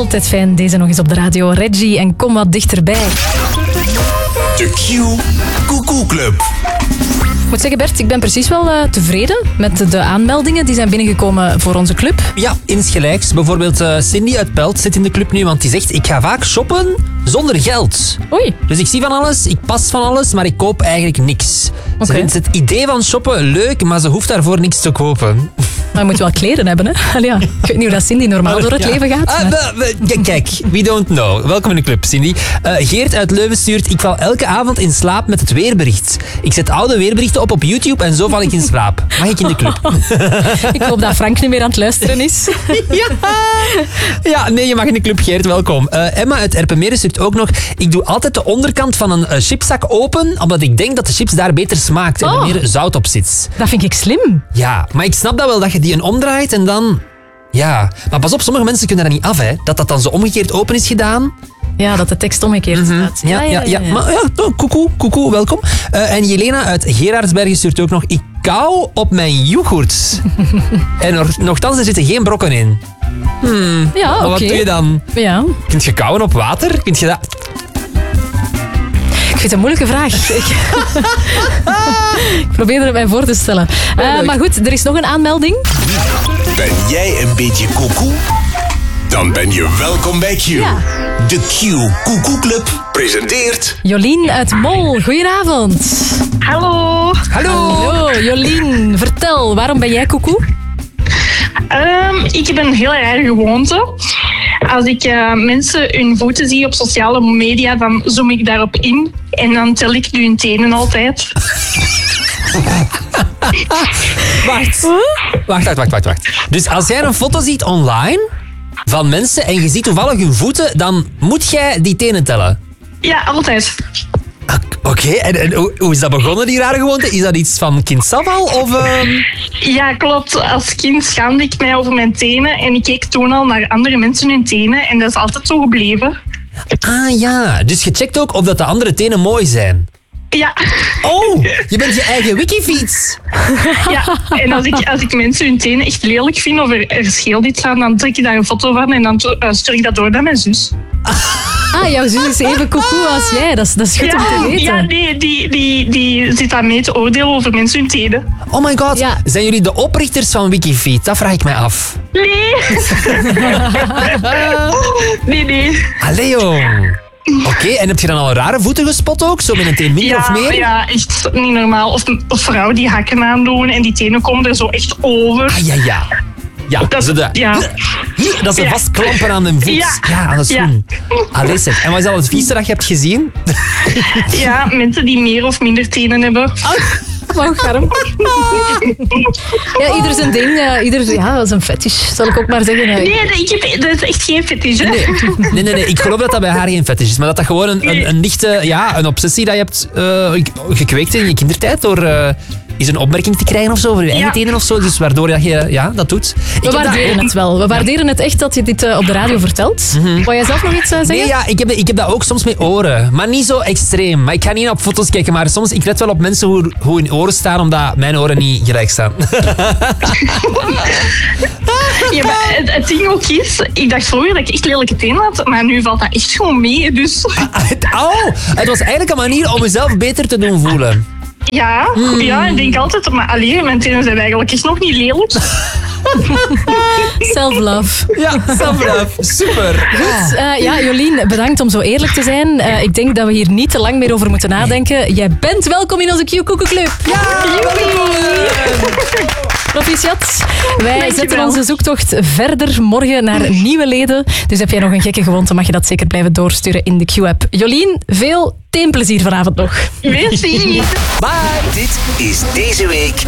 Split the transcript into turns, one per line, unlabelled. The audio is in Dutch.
Altijd fijn, deze nog eens op de radio. Reggie en kom wat dichterbij.
De Q Koekoe Club.
Ik moet zeggen, Bert, ik ben precies wel tevreden met de aanmeldingen die zijn binnengekomen voor onze club.
Ja, insgelijks. Bijvoorbeeld Cindy uit Pelt zit in de club nu, want die zegt, ik ga vaak shoppen zonder geld.
Oei.
Dus ik zie van alles, ik pas van alles, maar ik koop eigenlijk niks.
Oké.
Ze vindt het idee van shoppen leuk, maar ze hoeft daarvoor niks te kopen.
Maar je moet wel kleren hebben, hè? Allee, ja. Ik weet niet hoe dat Cindy normaal door het leven gaat. Maar...
Kijk, we don't know. Welkom in de club, Cindy. Geert uit Leuven stuurt, ik val elke avond in slaap met het weerbericht. Ik zet oude weerberichten op YouTube en zo val ik in slaap. Mag ik in de club?
Ik hoop dat Frank niet meer aan het luisteren is.
Ja, nee, je mag in de club, Geert. Welkom. Emma uit Erpenmeren stuurt ook nog, ik doe altijd de onderkant van een chipszak open, omdat ik denk dat de chips daar beter smaakt en er meer zout op zit.
Dat vind ik slim.
Ja, maar ik snap dat wel, dat je die een omdraait en dan... Ja, maar pas op, sommige mensen kunnen dat niet af, hè. Dat dan zo omgekeerd open is gedaan.
Ja, dat de tekst omgekeerd staat.
Ja. Maar ja, koekoe, welkom. En Jelena uit Gerardsbergen stuurt ook nog, ik kauw op mijn yoghurt. En nochtans, er zitten geen brokken in.
Ja, oké.
Maar wat doe je dan?
Ja.
Kunt je kauwen op water? Kunt je dat...
Ik vind het een moeilijke vraag. Ik probeer er mij voor te stellen. Maar goed, er is nog een aanmelding.
Ben jij een beetje koekoe? Dan ben je welkom bij Q.
Ja.
De Q Koekoe Club presenteert...
Jolien uit Mol, goedenavond.
Hallo.
Hallo, Jolien. Vertel, waarom ben jij koekoe?
Ik heb een heel rare gewoonte. Als ik mensen hun voeten zie op sociale media, dan zoom ik daarop in. En dan tel ik hun tenen altijd.
Wacht. Dus als jij een foto ziet online van mensen en je ziet toevallig hun voeten, dan moet jij die tenen tellen?
Ja, altijd.
Oké, en hoe is dat begonnen, die rare gewoonte? Is dat iets van kinds af al? Of,
Ja, klopt. Als kind schaamde ik mij over mijn tenen. En ik keek toen al naar andere mensen hun tenen. En dat is altijd zo gebleven.
Ah ja, dus je checkt ook of dat de andere tenen mooi zijn.
Ja.
Oh, je bent je eigen wikifeeds.
Ja, en als ik mensen hun tenen echt lelijk vind of er scheelt iets aan, dan trek ik daar een foto van en dan stuur ik dat door naar mijn zus.
Ah, jouw zus is even koekoe als jij. Dat is goed om te weten.
Ja, nee, die zit aan mee te oordelen over mensen hun tenen.
Oh my god,
Ja.
Zijn jullie de oprichters van Wikifeed? Dat vraag ik mij af.
Nee. Nee.
Allee, jong. Oké, en heb je dan al rare voeten gespot ook? Zo met een teen minder of meer?
Ja, echt niet normaal. Of vrouwen die hakken aandoen en die tenen komen er zo echt over.
Ah, ja. Ja,
Dat
ze
Ja.
vastklampen aan de voet.
Ja.
Aan de schoen. Allee, zeg. En wat is al het vieste dat je hebt gezien?
Ja, mensen die meer of minder tenen hebben.
Ja, ieder zijn ding. Dat is een fetish, zal ik ook maar zeggen.
Nee, dat is echt geen fetish. Hè?
Nee. Ik geloof dat bij haar geen fetish is. Maar dat gewoon een lichte... Ja, een obsessie dat je hebt gekweekt in je kindertijd door... is een opmerking te krijgen of zo over je eigen tenen of zo. Dus waardoor dat je dat doet.
We waarderen het wel. We waarderen het echt dat je dit op de radio vertelt. Wou jij zelf nog iets zeggen?
Nee, ja, ik heb dat ook soms met oren. Maar niet zo extreem. Maar ik ga niet op foto's kijken. Maar soms, ik let wel op mensen hoe hun oren staan, omdat mijn oren niet gelijk staan.
Ja, maar het ding ook is, ik dacht vroeger dat ik echt lelijke tenen had, maar nu valt dat echt gewoon mee. Dus
Het was eigenlijk een manier om mezelf beter te doen voelen.
ja, ik denk altijd, maar alleen mijn tenen zijn eigenlijk echt nog niet lelijk.
Self-love.
Ja, self-love. Super.
Goed, Jolien, bedankt om zo eerlijk te zijn. Ik denk dat we hier niet te lang meer over moeten nadenken. Jij bent welkom in onze Q-Koeken Club.
Ja,
Proficiat. Wij
Dankjewel.
zetten onze zoektocht verder morgen naar nieuwe leden. Dus heb jij nog een gekke gewoonte, mag je dat zeker blijven doorsturen in de Q-app. Jolien, veel teenplezier vanavond nog.
Merci.
Bye.
Dit is deze week